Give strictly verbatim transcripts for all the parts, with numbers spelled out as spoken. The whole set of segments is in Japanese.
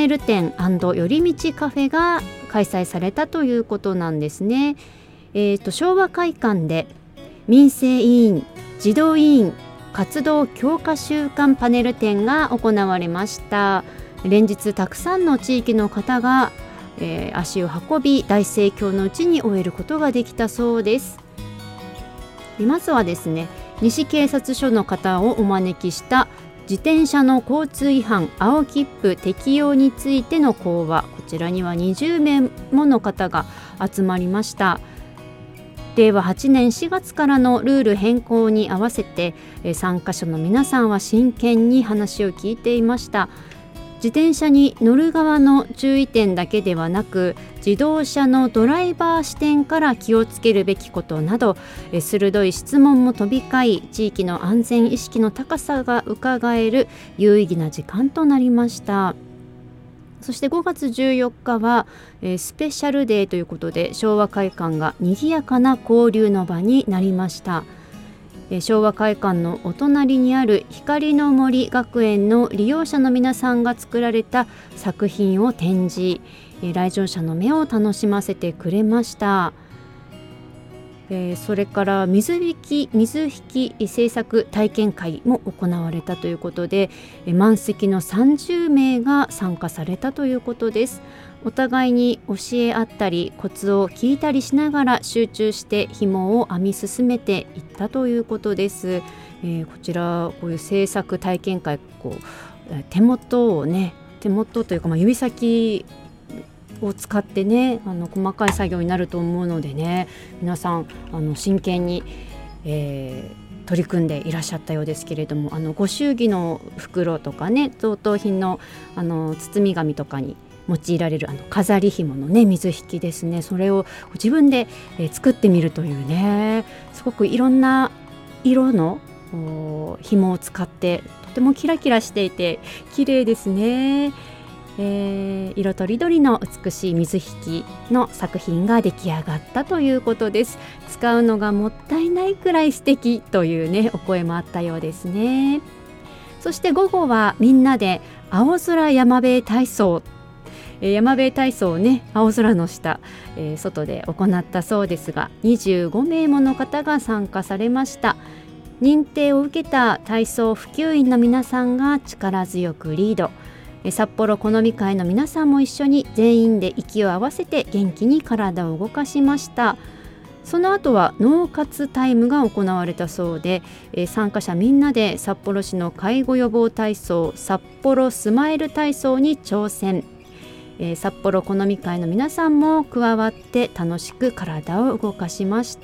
イル展&寄り道カフェが開催されたということなんですね。えーと、昭和会館で民生委員児童委員活動強化週間パネル展が行われました。連日たくさんの地域の方が、えー、足を運び大盛況のうちに終えることができたそうです。まずはですね、西警察署の方をお招きした自転車の交通違反青切符適用についての講話、こちらにはにじゅうめいもの方が集まりました。れいわはちねんしがつからのルール変更に合わせて参加者の皆さんは真剣に話を聞いていました。自転車に乗る側の注意点だけではなく、自動車のドライバー視点から気をつけるべきことなど、鋭い質問も飛び交い、地域の安全意識の高さがうかがえる有意義な時間となりました。そしてごがつじゅうよっかは、えー、スペシャルデーということで、昭和会館が賑やかな交流の場になりました。えー、昭和会館のお隣にある光の森学園の利用者の皆さんが作られた作品を展示、えー、来場者の目を楽しませてくれました。えー、それから水引き水引き制作体験会も行われたということで、えー、満席のさんじゅうめいが参加されたということです。お互いに教え合ったりコツを聞いたりしながら集中して紐を編み進めていったということです。えー、こちらこういう制作体験会、こう手元をね手元というか、まあ、指先を使ってね、あの細かい作業になると思うのでね、皆さんあの真剣に、えー、取り組んでいらっしゃったようですけれども、あのご祝儀の袋とかね、贈答品の、あの包み紙とかに用いられるあの飾り紐のね水引きですね、それを自分で、えー、作ってみるというね、すごくいろんな色の紐を使ってとてもキラキラしていて綺麗ですね。えー、色とりどりの美しい水引きの作品が出来上がったということです。使うのがもったいないくらい素敵というねお声もあったようですね。そして午後はみんなで青空山辺体操、えー、山辺体操をね青空の下、えー、外で行ったそうですが、にじゅうごめいもの方が参加されました。認定を受けた体操普及員の皆さんが力強くリード、札幌好み会の皆さんも一緒に全員で息を合わせて元気に体を動かしました。その後は脳活タイムが行われたそうで、参加者みんなで札幌市の介護予防体操札幌スマイル体操に挑戦。札幌好み会の皆さんも加わって楽しく体を動かしました。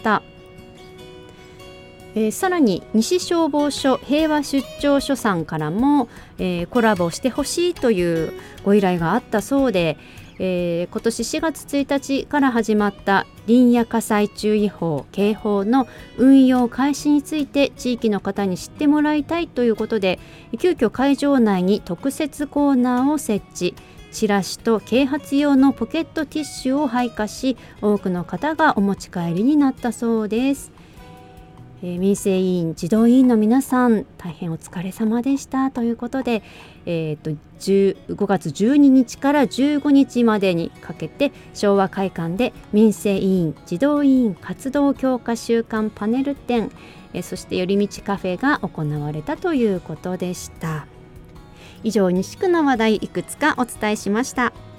えー、さらに西消防署平和出張所さんからも、えー、コラボしてほしいというご依頼があったそうで、えー、今年しがつついたちから始まった林野火災注意報警報の運用開始について地域の方に知ってもらいたいということで、急遽会場内に特設コーナーを設置、チラシと啓発用のポケットティッシュを配下し、多くの方がお持ち帰りになったそうです。えー、民生委員児童委員の皆さん大変お疲れ様でしたということで、えー、とごがつじゅうににちからじゅうごにちまでにかけて昭和会館で民生委員児童委員活動強化週間パネル展、えー、そして寄り道カフェが行われたということでした。以上、西区の話題いくつかお伝えしました。